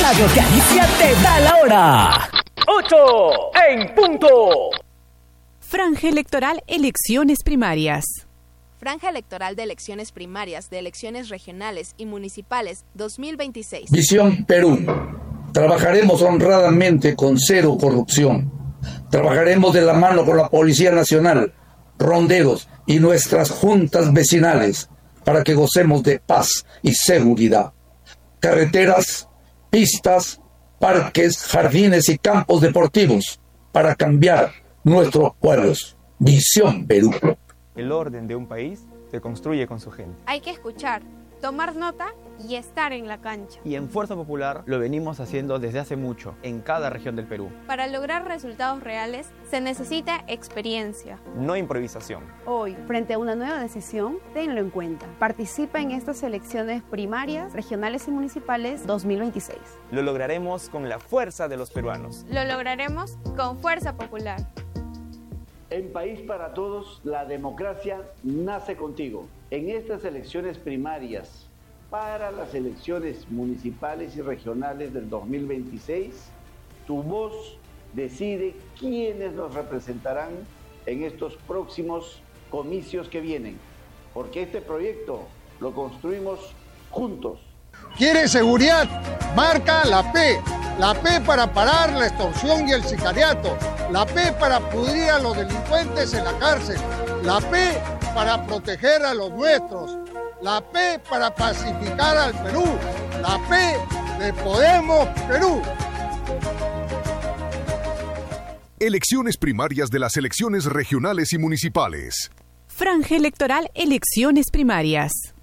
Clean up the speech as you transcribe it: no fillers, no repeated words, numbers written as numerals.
Radio Galicia te da la hora. 8 en punto. Franja electoral, elecciones primarias. Franja electoral de elecciones primarias, de elecciones regionales y municipales 2026. Visión Perú. Trabajaremos honradamente con cero corrupción. Trabajaremos de la mano con la Policía Nacional, ronderos y nuestras juntas vecinales para que gocemos de paz y seguridad. Carreteras, pistas, parques, jardines y campos deportivos para cambiar nuestros pueblos. Visión Perú. El orden de un país se construye con su gente. Hay que escuchar, tomar nota y estar en la cancha. Y en Fuerza Popular lo venimos haciendo desde hace mucho, en cada región del Perú. Para lograr resultados reales se necesita experiencia. No improvisación. Hoy, frente a una nueva decisión, tenlo en cuenta. Participa en estas elecciones primarias, regionales y municipales 2026. Lo lograremos con la fuerza de los peruanos. Lo lograremos con Fuerza Popular. En País para Todos, la democracia nace contigo. En estas elecciones primarias, para las elecciones municipales y regionales del 2026, tu voz decide quiénes nos representarán en estos próximos comicios que vienen, porque este proyecto lo construimos juntos. ¿Quieres seguridad? Marca la P. La P para parar la extorsión y el sicariato. La P para pudrir a los delincuentes en la cárcel. La P para proteger a los nuestros. La P para pacificar al Perú. La P de Podemos Perú. Elecciones primarias de las elecciones regionales y municipales. Franja electoral, elecciones primarias.